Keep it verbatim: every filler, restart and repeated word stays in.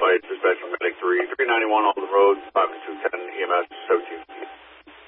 Illinois, dispatch from Medic three, three ninety-one on the road, five two ten E M S seventeen.